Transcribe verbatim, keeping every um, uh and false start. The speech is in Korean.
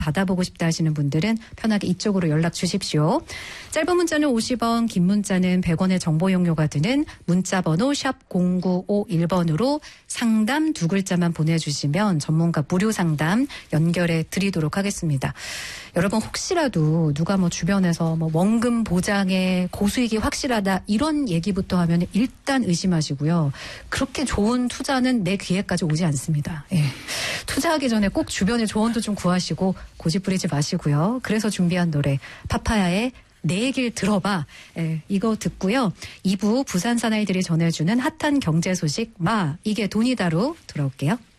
받아보고 싶다 하시는 분들은 편하게 이쪽으로 연락 주십시오. 짧은 문자는 오십 원, 긴 문자는 백 원의 정보 이용료가 드는 문자번호 샵 공구오일 번으로 상담 두 글자만 보내주시면 전문가 무료 상담 연결해 드리도록 하겠습니다. 여러분 혹시라도 누가 뭐 주변에서 뭐 원금 보장에 고수익이 확실하다 이런 얘기부터 하면 일단 의심하시고요. 그렇게 좋은 투자는 내 귀에까지 오지 않습니다. 예. 투자하기 전에 꼭 주변에 조언도 좀 구하시고 고집 부리지 마시고요. 그래서 준비한 노래 파파야의 내 얘기를 들어봐. 예, 이거 듣고요. 이 부 부산 사나이들이 전해주는 핫한 경제 소식 마 이게 돈이다로 돌아올게요.